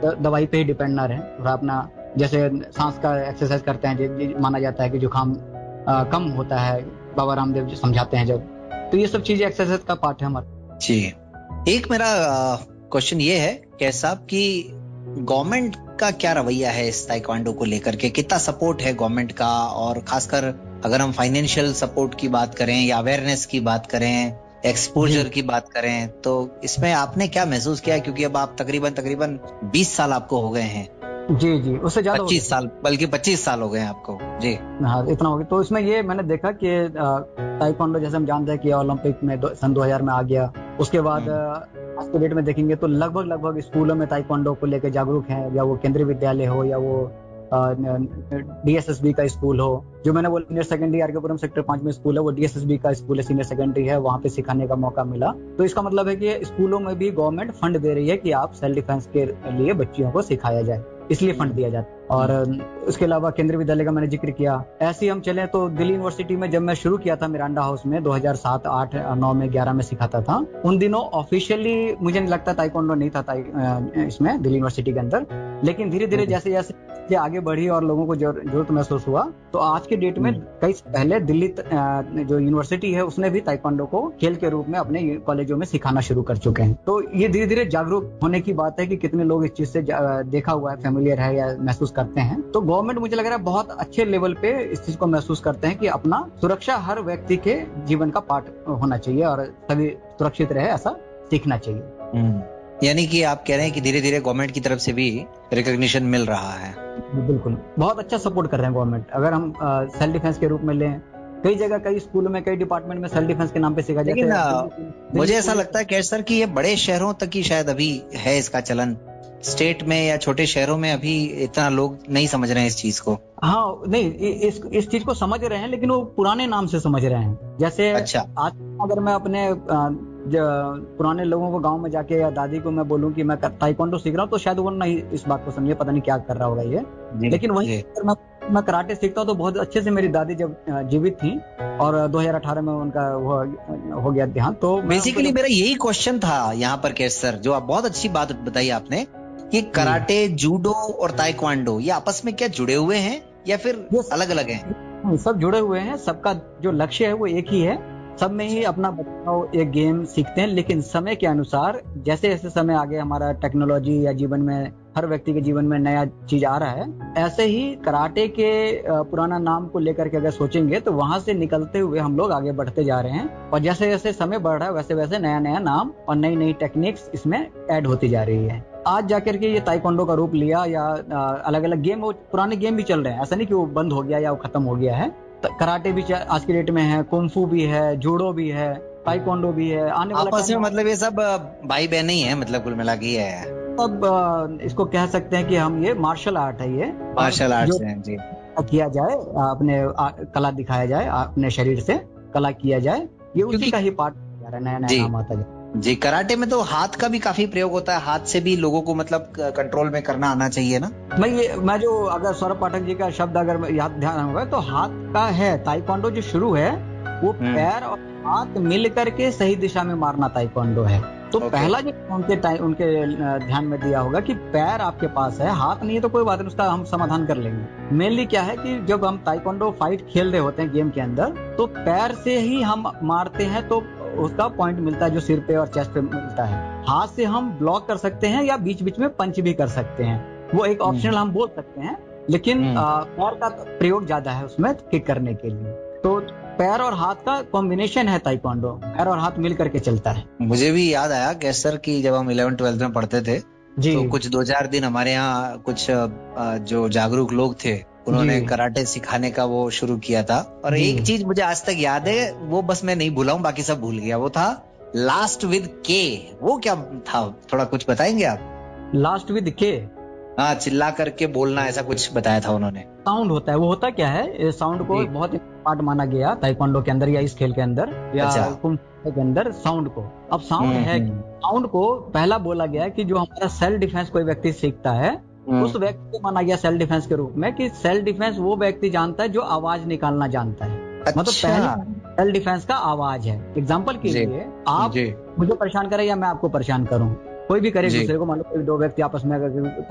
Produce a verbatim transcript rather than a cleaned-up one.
दवाई पे ही डिपेंड ना रहें, थोड़ा अपना जैसे सांस का एक्सरसाइज करते हैं, जे, जे, माना जाता है कि जुकाम आ, कम होता है, बाबा रामदेव जी समझाते हैं जब, तो ये सब चीजें एक्सरसाइज का पार्ट है हमारा। जी। एक मेरा क्वेश्चन ये है कैस साहब कि गवर्नमेंट का क्या रवैया है इस ताइक्वांडो को लेकर के, कितना सपोर्ट है गवर्नमेंट का, और खासकर अगर हम फाइनेंशियल सपोर्ट की बात करें या अवेयरनेस की बात करें, एक्सपोजर की बात करें, तो इसमें आपने क्या महसूस किया, क्योंकि अब आप तकरीबन तकरीबन बीस साल आपको हो गए हैं। जी जी, उससे ज्यादा पच्चीस साल, बल्कि पच्चीस साल हो गए आपको जी। हाँ, इतना हो गया। तो इसमें ये मैंने देखा कि ताइक्वांडो जैसे हम जानते हैं कि ओलंपिक में सन दो हज़ार में आ गया, उसके बाद आज के डेट में देखेंगे तो लगभग लगभग स्कूलों में ताइक्वांडो को लेकर जागरूक हैं, या वो केंद्रीय विद्यालय हो या वो डीएसएसबी का स्कूल हो, जो मैंने वो सीनियर सेकेंडरी आरकेपुरम सेक्टर पांच में स्कूल है, वो डीएसएसबी का स्कूल है, सीनियर सेकेंडरी है, वहाँ पे सिखाने का मौका मिला। तो इसका मतलब है कि स्कूलों में भी गवर्नमेंट फंड दे रही है कि आप सेल्फ डिफेंस के लिए बच्चियों को सिखाया जाए, इसलिए फंड दिया जाता है। और उसके अलावा केंद्रीय विद्यालय का मैंने जिक्र किया। ऐसे हम चले तो दिल्ली यूनिवर्सिटी में जब मैं शुरू किया था मिरांडा हाउस में दो हज़ार सात, आठ, नौ में, ग्यारह में सिखाता था, उन दिनों ऑफिशियली मुझे नहीं लगता ताइक्वांडो नहीं था इसमें दिल्ली यूनिवर्सिटी के अंदर, लेकिन धीरे धीरे जैसे जैसे आगे बढ़ी और लोगों को जरूरत महसूस हुआ, तो आज के डेट में कई पहले दिल्ली जो यूनिवर्सिटी है उसने भी ताइक्वांडो को खेल के रूप में अपने कॉलेजों में सिखाना शुरू कर चुके हैं। तो ये धीरे धीरे जागरूक होने की बात है कि कितने लोग इस चीज से देखा हुआ है, फेमिलियर है या महसूस करते हैं। तो गवर्नमेंट मुझे लग रहा है बहुत अच्छे लेवल पे इस चीज को महसूस करते हैं कि अपना सुरक्षा हर व्यक्ति के जीवन का पार्ट होना चाहिए और सभी सुरक्षित रहे, ऐसा सीखना चाहिए। यानी कि आप कह रहे हैं कि धीरे धीरे गवर्नमेंट की तरफ से भी रिकॉग्निशन मिल रहा है। बिल्कुल, बहुत अच्छा सपोर्ट कर रहे हैं गवर्नमेंट। अगर हम सेल्फ डिफेंस के रूप में लें, कई जगह कई स्कूलों में कई डिपार्टमेंट में सेल्फ डिफेंस के नाम पे सिखाया जाता है। लेकिन मुझे ऐसा लगता है कैश सर कि ये बड़े शहरों तक ही शायद अभी है इसका चलन, स्टेट में या छोटे शहरों में अभी इतना लोग नहीं समझ रहे हैं इस चीज को। हाँ, नहीं, इस इस चीज को समझ रहे हैं, लेकिन वो पुराने नाम से समझ रहे हैं। जैसे अच्छा, आज अगर मैं अपने पुराने लोगों को गांव में जाके या दादी को मैं बोलूं कि मैं ताइक्वांडो सीख रहा हूँ, तो शायद वो नहीं इस बात को समझे, पता नहीं क्या कर रहा होगा ये। लेकिन वहीं अगर मैं मैं कराटे सीखता हूँ तो बहुत अच्छे से मेरी दादी जब जीवित थी और दो हज़ार अठारह में उनका वो हो गया देहांत। तो बेसिकली मेरा यही क्वेश्चन था यहाँ पर कैश सर, जो आप बहुत अच्छी बात बताई आपने कि कराटे, जूडो और ताइक्वांडो ये आपस में क्या जुड़े हुए हैं या फिर अलग अलग हैं? सब जुड़े हुए हैं, सबका जो लक्ष्य है वो एक ही है। सब में ही अपना बचाव एक गेम सीखते हैं, लेकिन समय के अनुसार जैसे जैसे समय आगे हमारा टेक्नोलॉजी या जीवन में हर व्यक्ति के जीवन में नया चीज आ रहा है, ऐसे ही कराटे के पुराना नाम को लेकर के अगर सोचेंगे तो वहां से निकलते हुए हम लोग आगे बढ़ते जा रहे हैं। और जैसे जैसे समय बढ़ रहा है वैसे वैसे नया नया नाम और नई नई टेक्निक्स इसमें ऐड होती जा रही है। आज जाकर के ये ताइक्वांडो का रूप लिया या अलग अलग गेम, वो पुराने गेम भी चल रहे हैं, ऐसा नहीं कि वो बंद हो गया या वो खत्म हो गया है। कराटे भी आज की डेट में है, कुंफू भी है, जूडो भी है, ताइक्वांडो भी है। आने वाला आपस में मतलब ये सब भाई बहन ही है, मतलब कुल मिला के है। अब इसको कह सकते हैं कि हम ये मार्शल आर्ट है, ये मार्शल आर्ट है जी। किया जाए, अपने कला दिखाया जाए, अपने शरीर से कला किया जाए, ये उसी का ही पार्ट नया नया नाम आता है जी। कराटे में तो हाथ का भी काफी प्रयोग होता है, हाथ से भी लोगों को मतलब कंट्रोल में करना आना चाहिए ना। मैं ये मैं जो अगर सौरभ पाठक जी का शब्द अगर याद ध्यान होगा तो हाथ का है। ताइक्वांडो जो शुरू है वो पैर और हाथ मिल करके सही दिशा में मारना ताइक्वांडो है। तो पहला जो उनके उनके ध्यान में दिया होगा कि पैर आपके पास है, हाथ नहीं है तो कोई बात नहीं, उसका हम समाधान कर लेंगे। मेनली क्या है कि जब हम ताइक्वांडो फाइट खेल रहे होते हैं गेम के अंदर, तो पैर से ही हम मारते हैं तो उसका पॉइंट मिलता है जो सिर पे और चेस्ट पे मिलता है। हाथ से हम ब्लॉक कर सकते हैं या बीच बीच में पंच भी कर सकते हैं, वो एक ऑप्शनल हम बोल सकते हैं, लेकिन पैर का प्रयोग ज्यादा है उसमें किक करने के लिए। तो पैर और हाथ का कॉम्बिनेशन है ताइक्वांडो, पैर और हाथ मिल करके चलता है। मुझे भी याद आया कैश सर की जब हम इलेवन ट्वेल्थ में पढ़ते थे जी, तो कुछ दो चार दिन हमारे यहाँ कुछ जो जागरूक लोग थे उन्होंने कराटे सिखाने का वो शुरू किया था। और एक चीज मुझे आज तक याद है, वो बस मैं नहीं भूला हूँ, बाकी सब भूल गया, वो था लास्ट विद के। वो क्या था, थोड़ा कुछ बताएंगे आप? लास्ट विद के, हाँ, चिल्ला करके बोलना, ऐसा कुछ बताया था उन्होंने। साउंड होता है, वो होता क्या है, साउंड को बहुत पार्ट माना गया ताइक्वांडो के अंदर या इस खेल के अंदर या कुंफू के अंदर साउंड को। अब साउंड है, साउंड को पहला बोला गया कि जो हमारा सेल्फ डिफेंस कोई व्यक्ति सीखता है उस व्यक्ति को माना गया सेल्फ डिफेंस के रूप में कि सेल्फ डिफेंस वो व्यक्ति जानता है जो आवाज निकालना जानता है। अच्छा। मतलब पहले सेल्फ डिफेंस का आवाज है। एग्जांपल के लिए आप मुझे परेशान करें या मैं आपको परेशान करूं, कोई भी करे दूसरे को, मान लो दो व्यक्ति आपस में